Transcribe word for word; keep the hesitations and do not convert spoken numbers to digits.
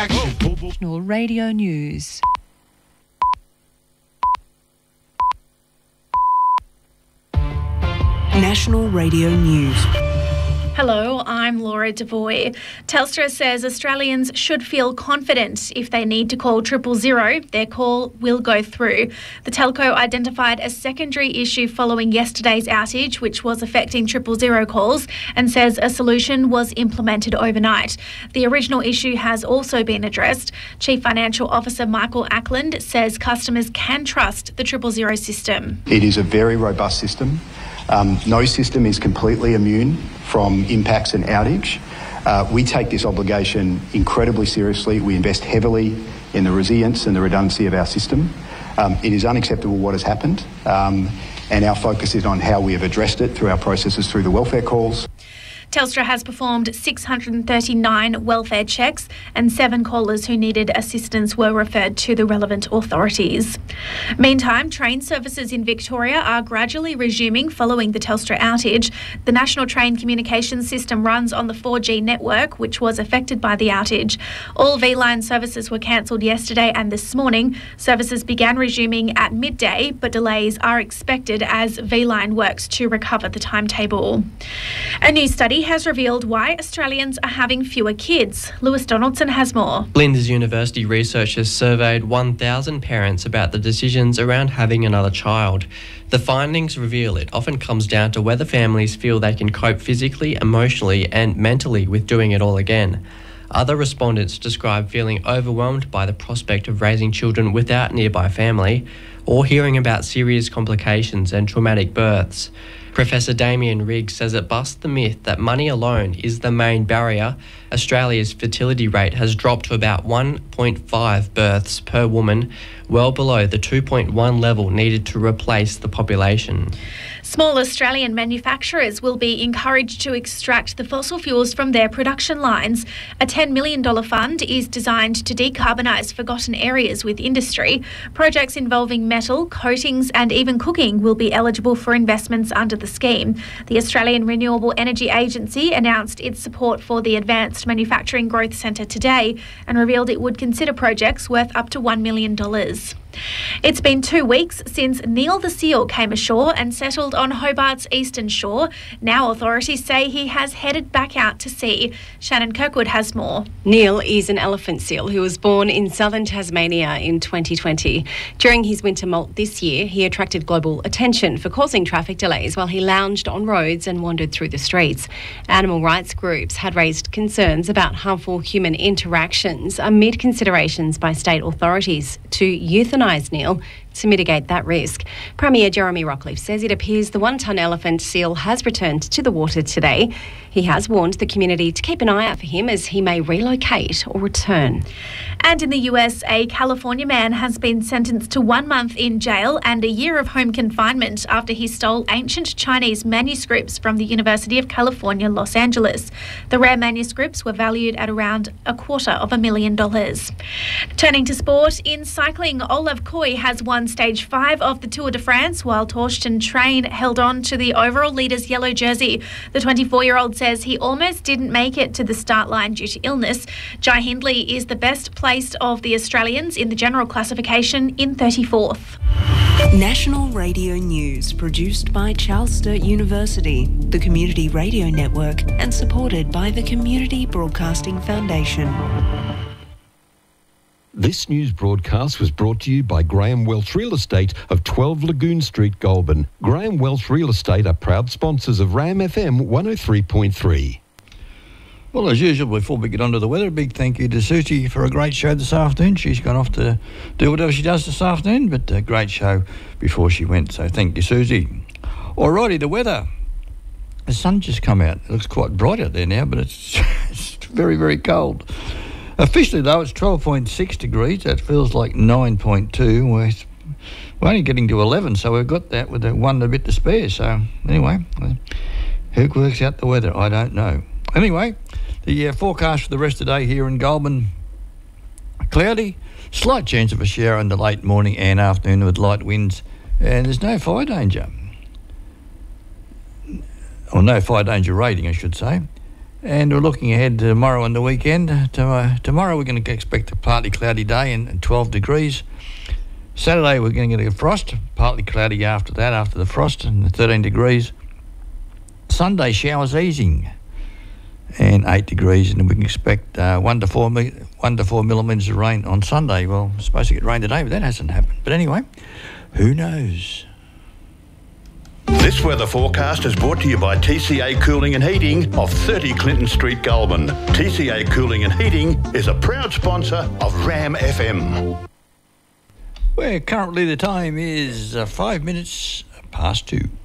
National Radio News. National Radio News. Hello, I'm Laura Devoy. Telstra says Australians should feel confident if they need to call triple zero. Their call will go through. The telco identified a secondary issue following yesterday's outage, which was affecting triple zero calls, and says a solution was implemented overnight. The original issue has also been addressed. Chief Financial Officer Michael Ackland says customers can trust the triple zero system. It is a very robust system. Um, no system is completely immune from impacts and outage. Uh, we take this obligation incredibly seriously. We invest heavily in the resilience and the redundancy of our system. Um, it is unacceptable what has happened, um, and our focus is on how we have addressed it through our processes through the welfare calls. Telstra has performed six hundred thirty-nine welfare checks and seven callers who needed assistance were referred to the relevant authorities. Meantime, train services in Victoria are gradually resuming following the Telstra outage. The National Train Communications System runs on the four G network, which was affected by the outage. All V-Line services were cancelled yesterday and this morning. Services began resuming at midday, but delays are expected as V-Line works to recover the timetable. A new study has revealed why Australians are having fewer kids. Lewis Donaldson has more. Flinders University researchers surveyed one thousand parents about the decisions around having another child. The findings reveal it often comes down to whether families feel they can cope physically, emotionally and mentally with doing it all again. Other respondents describe feeling overwhelmed by the prospect of raising children without nearby family or hearing about serious complications and traumatic births. Professor Damien Riggs says it busts the myth that money alone is the main barrier. Australia's fertility rate has dropped to about one point five births per woman, well below the two point one level needed to replace the population. Small Australian manufacturers will be encouraged to extract the fossil fuels from their production lines. A ten million dollars fund is designed to decarbonise forgotten areas with industry. Projects involving metal, coatings and even cooking will be eligible for investments under the scheme. The Australian Renewable Energy Agency announced its support for the Advanced Manufacturing Growth Centre today and revealed it would consider projects worth up to one million dollars. It's been two weeks since Neil the seal came ashore and settled on Hobart's eastern shore. Now authorities say he has headed back out to sea. Shannon Kirkwood has more. Neil is an elephant seal who was born in southern Tasmania in twenty twenty. During his winter molt this year, he attracted global attention for causing traffic delays while he lounged on roads and wandered through the streets. Animal rights groups had raised concerns about harmful human interactions amid considerations by state authorities to euthanize Neil to mitigate that risk. Premier Jeremy Rockliff says it appears the one-tonne elephant seal has returned to the water today. He has warned the community to keep an eye out for him as he may relocate or return. And in the U S, a California man has been sentenced to one month in jail and a year of home confinement after he stole ancient Chinese manuscripts from the University of California, Los Angeles. The rare manuscripts were valued at around a quarter of a million dollars. Turning to sport, in cycling, Olav Koy has won stage five of the Tour de France while Torsten Train held on to the overall leader's yellow jersey. The twenty-four-year-old says he almost didn't make it to the start line due to illness. Jai Hindley is the best placed of the Australians in the general classification in thirty-fourth. National Radio News, produced by Charles Sturt University, the Community Radio Network, and supported by the Community Broadcasting Foundation. This news broadcast was brought to you by Graham Welch Real Estate of twelve Lagoon Street, Goulburn. Graham Welch Real Estate are proud sponsors of Ram F M one oh three point three. Well, as usual, before we get on to the weather, a big thank you to Susie for a great show this afternoon. She's gone off to do whatever she does this afternoon, but a great show before she went, so thank you, Susie. Alrighty, the weather. The sun just come out. It looks quite bright out there now, but it's, it's very, very cold. Officially, though, it's twelve point six degrees. That feels like nine point two. We're, we're only getting to eleven, so we've got that with the one a bit to spare. So, anyway, who works out the weather? I don't know. Anyway, the uh, forecast for the rest of the day here in Goulburn, cloudy, slight chance of a shower in the late morning and afternoon with light winds, and there's no fire danger. Or no fire danger rating, I should say. And we're looking ahead to tomorrow and the weekend. To, uh, tomorrow we're going to expect a partly cloudy day and, and twelve degrees. Saturday we're going to get a frost, partly cloudy after that, after the frost, and thirteen degrees. Sunday showers easing and eight degrees, and we can expect uh, one to four mi- one to four millimetres of rain on Sunday. Well, we're supposed to get rain today, but that hasn't happened. But anyway, who knows? This weather forecast is brought to you by T C A Cooling and Heating of thirty Clinton Street, Goulburn. T C A Cooling and Heating is a proud sponsor of Ram F M. Well, currently the time is uh, five minutes past two.